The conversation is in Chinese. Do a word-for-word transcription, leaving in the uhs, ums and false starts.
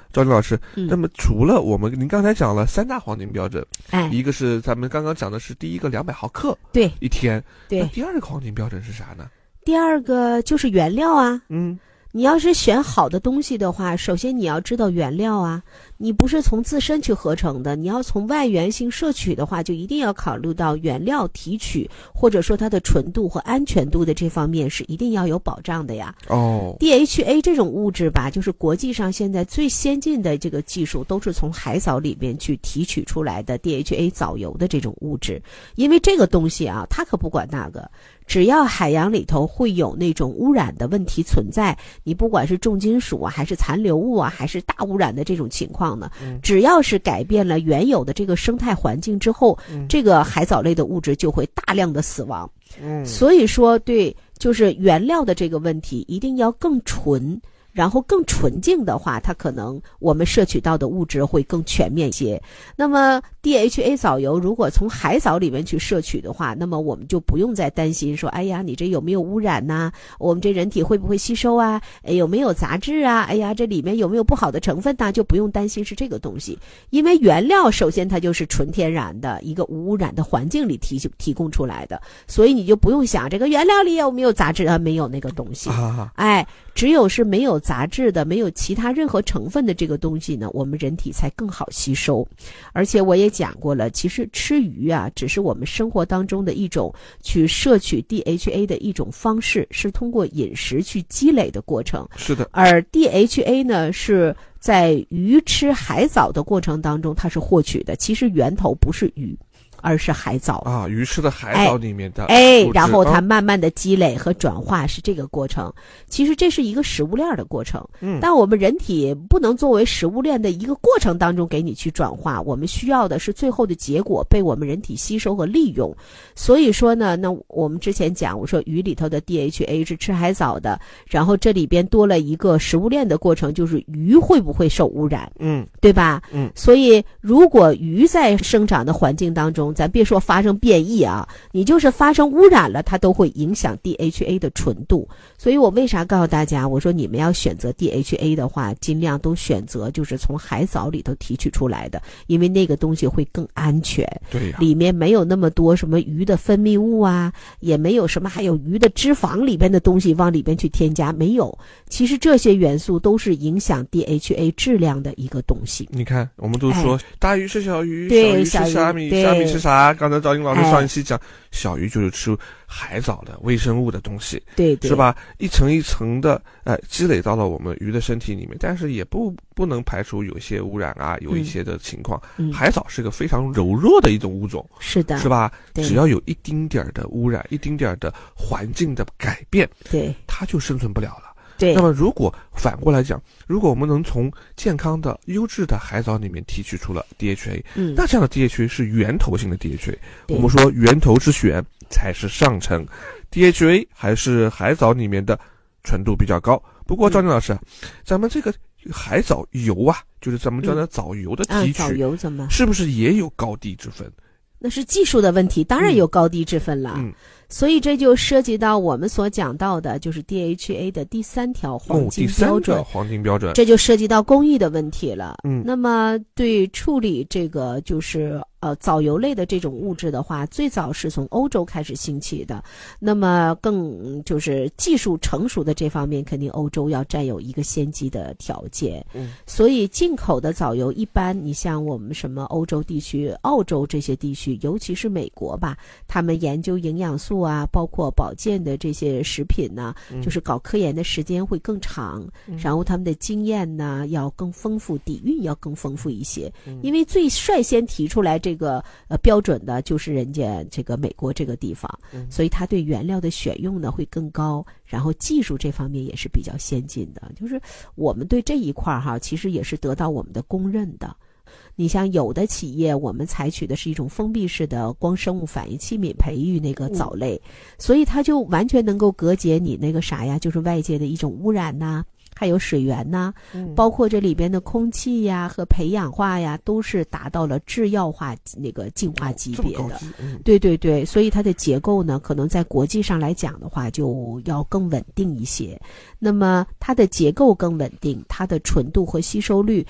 赵林老师， 嗯、 那么除了我们您刚才讲了三大黄金标准， 哎， 一个是咱们刚刚讲的是第一个两百毫克， 对， 一天， 对， 那第二个黄金标准是啥呢？ 第二个就是原料啊， 嗯。 你要是选好的东西的话，首先你要知道原料啊，你不是从自身去合成的，你要从外源性摄取的话，就一定要考虑到原料提取或者说它的纯度和安全度的这方面是一定要有保障的呀。 哦 D H A 这种物质吧，就是国际上现在最先进的这个技术都是从海藻里边去提取出来的 D H A 藻油的这种物质，因为这个东西啊，它可不管那个，只要海洋里头会有那种污染的问题存在，你不管是重金属啊，还是残留物啊，还是大污染的这种情况呢， 嗯、 只要是改变了原有的这个生态环境之后， 嗯、 这个海藻类的物质就会大量的死亡。 嗯， 所以说，对，就是原料的这个问题，一定要更纯。然后更纯净的话，它可能我们摄取到的物质会更全面一些。那么 D H A 藻油如果从海藻里面去摄取的话，那么我们就不用再担心说，哎呀，你这有没有污染呐、啊？我们这人体会不会吸收啊？哎，有没有杂质啊？哎呀，这里面有没有不好的成分呐、啊？就不用担心是这个东西，因为原料首先它就是纯天然的一个无污染的环境里提提供出来的，所以你就不用想这个原料里有没有杂质啊，没有那个东西。 啊、 哎，只有是没有杂质的，没有其他任何成分的这个东西呢，我们人体才更好吸收。而且我也讲过了，其实吃鱼啊，只是我们生活当中的一种去摄取 D H A 的一种方式，是通过饮食去积累的过程。 是的。 而 D H A 呢，是在鱼吃海藻的过程当中它是获取的，其实源头不是鱼，而是海藻啊，鱼吃的海藻里面的哎，哎，然后它慢慢的积累和转化是这个过程。其实这是一个食物链的过程， 嗯， 但我们人体不能作为食物链的一个过程当中给你去转化，我们需要的是最后的结果被我们人体吸收和利用。所以说呢，那我们之前讲，我说鱼里头的 D H A 是吃海藻的，然后这里边多了一个食物链的过程，就是鱼会不会受污染， 嗯， 对吧？ 嗯， 所以如果鱼在生长的环境当中，咱别说发生变异啊，你就是发生污染了，它都会影响 D H A 的纯度。所以我为啥告诉大家，我说你们要选择 D H A 的话，尽量都选择就是从海藻里头提取出来的，因为那个东西会更安全。 对呀、 里面没有那么多什么鱼的分泌物啊，也没有什么还有鱼的脂肪里边的东西往里边去添加，没有。其实这些元素都是影响 D H A 质量的一个东西。 你看，我们都说、哎、大鱼吃小鱼， 对， 小鱼吃虾米，虾米吃啥？刚才赵英老师上一期讲、哎，小鱼就是吃海藻的微生物的东西， 对对， 是吧？一层一层的，呃，积累到了我们鱼的身体里面，但是也不不能排除有一些污染啊，有一些的情况。 嗯、 海藻是个非常柔弱的一种物种， 是的， 是吧？只要有一丁点儿的污染，一丁点儿的环境的改变， 对， 它就生存不了了。 对， 那么如果反过来讲，如果我们能从健康的优质的海藻里面提取出了 D H A， 嗯， 那这样的 D H A 是源头性的 D H A。我们说源头之选才是上乘 ，D H A 还是海藻里面的纯度比较高。不过赵宁老师，嗯、咱们这个海藻油啊，就是咱们叫的藻油的提取， 嗯啊、藻油怎么是不是也有高低之分？ 那是技术的问题，当然有高低之分了。 嗯， 所以这就涉及到我们所讲到的，就是 D H A 的第三条黄金标准。 哦、第三条黄金标准， 这就涉及到工艺的问题了。 嗯， 那么对处理这个就是呃藻油类的这种物质的话，最早是从欧洲开始兴起的。那么更就是技术成熟的这方面，肯定欧洲要占有一个先机的条件。 嗯， 所以进口的藻油一般，你像我们什么欧洲地区、澳洲这些地区，尤其是美国吧，他们研究营养素啊，包括保健的这些食品呢、啊嗯，就是搞科研的时间会更长，嗯、然后他们的经验呢要更丰富，底蕴要更丰富一些。嗯、因为最率先提出来这个呃标准的就是人家这个美国这个地方，嗯、所以他对原料的选用呢会更高，然后技术这方面也是比较先进的。就是我们对这一块哈，其实也是得到我们的公认的。你像有的企业，我们采取的是一种封闭式的光生物反应器皿培育那个藻类，嗯、所以它就完全能够隔绝你那个啥呀，就是外界的一种污染呐、啊，还有水源呐、啊嗯，包括这里边的空气呀和培养化呀，都是达到了制药化那个净化级别的。 哦嗯、 对对对，所以它的结构呢，可能在国际上来讲的话，就要更稳定一些。那么它的结构更稳定，它的纯度和吸收率